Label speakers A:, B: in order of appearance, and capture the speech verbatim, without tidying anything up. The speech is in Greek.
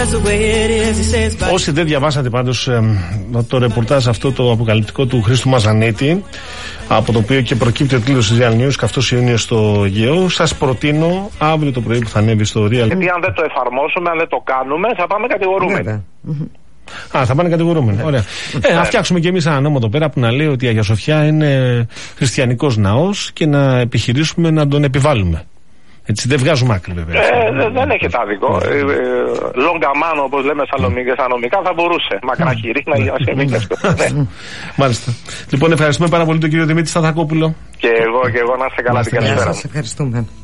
A: Όσοι δεν διαβάσατε πάντως ε, το ρεπορτάζ αυτό το αποκαλυπτικό του Χρήστου Μαζανίτη, από το οποίο και προκύπτει ο τίτλος της Real News, καυτός Ιούνιος στο Αιγαίο, σας προτείνω αύριο το πρωί που θα ανέβει στο Real News.
B: Γιατί αν δεν το εφαρμόσουμε, αν δεν το κάνουμε, θα πάμε κατηγορούμενοι.
A: Α, θα πάνε κατηγορούμενοι. Ναι. Ωραία. Ε, να φτιάξουμε κι εμείς ένα νόμο εδώ πέρα που να λέει ότι η Αγία Σοφιά είναι χριστιανικός ναός και να επιχειρήσουμε να τον επιβάλλουμε. Έτσι, δεν βγάζουμε άκρη βέβαια.
B: Ε, δεν, δεν έχετε άδικο. Ε, ε, Λόγκαμάνο, όπως λέμε σαλονικά, θα μπορούσε. Μακραχειρή να γίνει αυτό.
A: Μάλιστα. Λοιπόν, ευχαριστούμε πάρα πολύ τον κύριο Δημήτρη Σταθακόπουλο.
B: Και εγώ, και εγώ να είστε καλά την καλησπέρα.
C: Σας ευχαριστούμε.